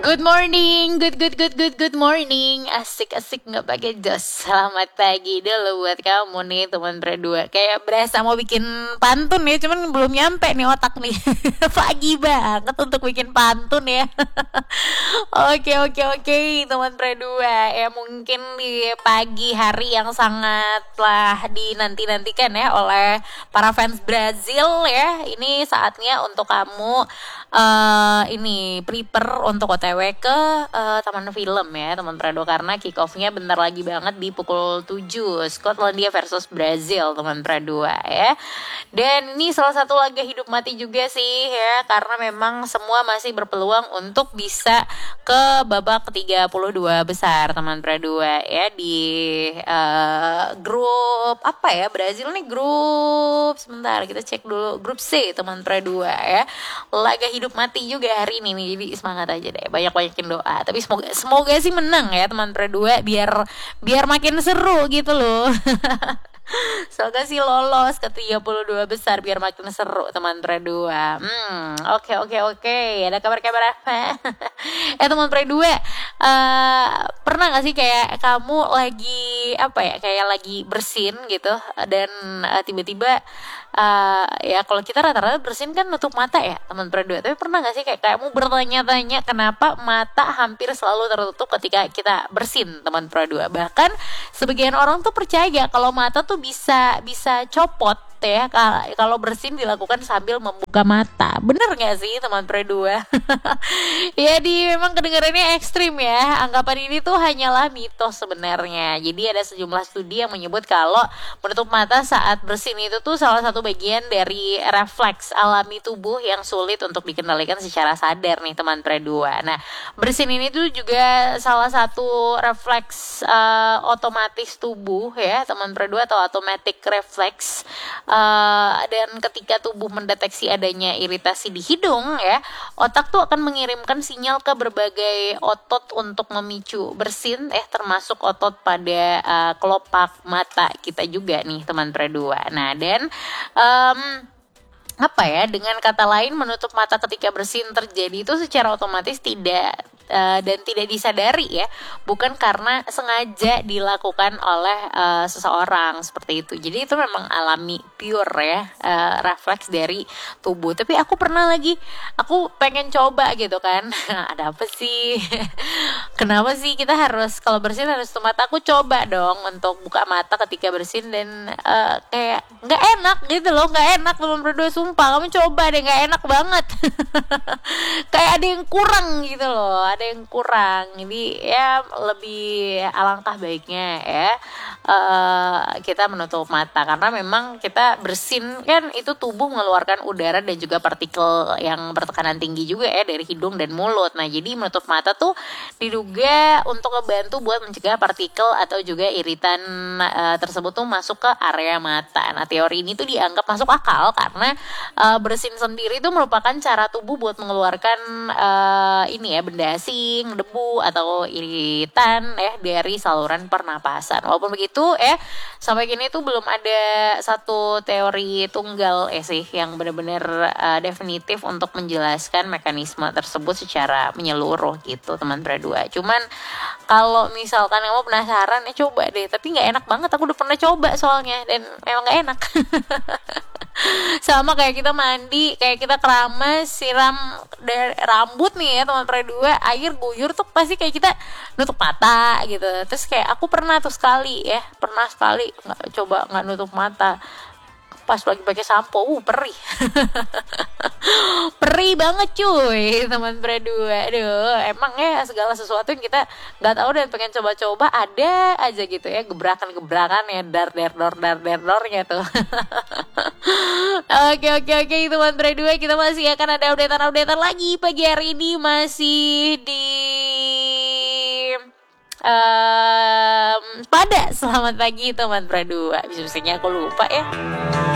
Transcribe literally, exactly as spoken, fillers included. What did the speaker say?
Good morning, good good good good good morning. Asik-asik nggak pakai jos. Selamat pagi dulu buat kamu nih teman berdua. Kayak berasa mau bikin pantun ya, cuman belum nyampe nih otak nih. Pagi banget untuk bikin pantun ya. Oke oke oke teman berdua. Ya mungkin di pagi hari yang sangatlah dinanti-nantikan ya oleh para fans Brazil ya. Ini saatnya untuk kamu uh, ini prepare untuk O T W ke uh, taman film ya teman Prado, karena kick off-nya bentar lagi banget di pukul tujuh, Skotlandia versus Brazil teman Prado ya. Dan ini salah satu laga hidup mati juga sih ya, karena memang semua masih berpeluang untuk bisa ke babak ke tiga puluh dua besar teman Prado ya, di uh, grup apa ya, Brazil nih grup, sebentar kita cek dulu, grup C teman Prado ya. Laga hidup mati juga hari ini nih, jadi semangat aja deh, banyak-banyakin doa. Tapi semoga semoga sih menang ya teman Predua, biar biar makin seru gitu loh. Semoga sih lolos ke tiga puluh dua besar biar makin seru teman Predua. Hmm, oke oke oke. Ada kabar-kabar apa? eh teman Predua, uh, pernah gak sih kayak kamu lagi apa ya, kayak lagi bersin gitu dan uh, tiba-tiba Uh, ya kalau kita rata-rata bersin kan nutup mata ya teman berdua. Tapi pernah gak sih kayak kamu bertanya-tanya kenapa mata hampir selalu tertutup ketika kita bersin teman berdua? Bahkan sebagian orang tuh percaya kalau mata tuh bisa bisa copot ya kalau bersin dilakukan sambil membuka mata. Bener gak sih teman berdua? Ya di memang kedengarannya ekstrim ya. Anggapan ini tuh hanyalah mitos sebenarnya. Jadi ada sejumlah studi yang menyebut kalau menutup mata saat bersin itu tuh salah satu bagian dari refleks alami tubuh yang sulit untuk dikendalikan secara sadar nih teman berdua. Nah, bersin ini tuh juga salah satu refleks uh, otomatis tubuh ya teman berdua, atau automatic reflex. Uh, dan ketika tubuh mendeteksi adanya iritasi di hidung ya, otak tuh akan mengirimkan sinyal ke berbagai otot untuk memicu bersin, eh termasuk otot pada uh, kelopak mata kita juga nih teman berdua. Nah dan um, apa ya, dengan kata lain menutup mata ketika bersin terjadi itu secara otomatis tidak Uh, dan tidak disadari ya, bukan karena sengaja dilakukan oleh uh, seseorang seperti itu. Jadi itu memang alami, pure ya, uh, refleks dari tubuh. Tapi aku pernah lagi, aku pengen coba gitu kan. Ada apa sih? Kenapa sih kita harus kalau bersin harus tutup mata? Aku coba dong untuk buka mata ketika bersin dan uh, kayak nggak enak gitu loh, nggak enak teman berdua, sumpah. Kamu coba deh, nggak enak banget. Kayak ada yang kurang gitu loh, ada yang kurang. Jadi ya lebih alangkah baiknya ya uh, kita menutup mata, karena memang kita bersin kan itu tubuh mengeluarkan udara dan juga partikel yang bertekanan tinggi juga ya dari hidung dan mulut. Nah jadi menutup mata tuh diduga untuk membantu buat mencegah partikel atau juga iritan uh, tersebut tuh masuk ke area mata. Nah teori ini tuh dianggap masuk akal karena uh, bersin sendiri itu merupakan cara tubuh buat mengeluarkan uh, ini ya, benda asing, debu atau iritan ya dari saluran pernapasan. Walaupun begitu ya, sampai kini tuh belum ada satu teori tunggal eh sih yang benar-benar uh, definitif untuk menjelaskan mekanisme tersebut secara menyeluruh gitu teman berdua. Cuman kalau misalkan kamu penasaran ya coba deh, tapi nggak enak banget. Aku udah pernah coba soalnya dan memang nggak enak. Sama kayak kita mandi, kayak kita keramas, siram dari rambut nih ya teman berdua, air guyur tuh pasti kayak kita nutup mata gitu. Terus kayak aku pernah tuh sekali ya, pernah sekali nggak coba nggak nutup mata pas lagi pakai sampo, uh perih. Perih banget cuy teman berdua. Aduh, emang ya segala sesuatu yang kita nggak tahu dan pengen coba-coba ada aja gitu ya, gebrakan-gebrakan ya, dar der dor dar der dornya tuh. Oke oke oke teman berdua, kita masih akan ada updatean-updatean lagi pagi hari ini, masih di um, pada selamat pagi teman berdua. Bisa-bisanya aku lupa ya.